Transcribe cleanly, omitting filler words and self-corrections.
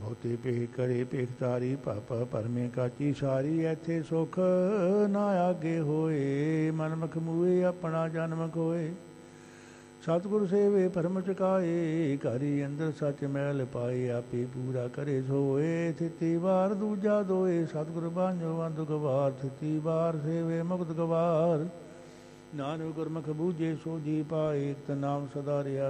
ਬਹੁਤੇ ਪੇਖ ਕਰੇ ਪੇਖਤਾਰੀ ਭਪ ਪਰਮੇ ਕਾਚੀ ਸਾਰੀ। ਐਥੇ ਸੁਖ ਨਾ ਆਗੇ ਹੋਏ ਮਨ ਮਖ ਮੂਏ ਆਪਣਾ ਜਨਮ ਕੋਏ। ਸਤਿਗੁਰ ਸੇਵੇ ਪਰਮ ਚੁਕਾਏ ਘਰੀ ਅੰਦਰ ਸੱਚ ਮੈਲ ਪਾਏ। ਆਪੇ ਪੂਰਾ ਕਰੇ ਸੋਏ ਥਿਤੀ ਵਾਰ ਦੂਜਾ ਦੋਏ। ਸਤਿਗੁਰ ਬਾਝੋ ਅੰਧ ਗਵਾਰ ਥਿਤੀ ਵਾਰ ਸੇਵੇ ਮੁਕਤ ਗਵਾਰ। ਨਾਨਕ ਗੁਰਮੁਖ ਬੂਝੇ ਸੋ ਜੀ ਪਾਏ। ਇਕ ਨਾਮ ਸਦਾ ਰਿਆ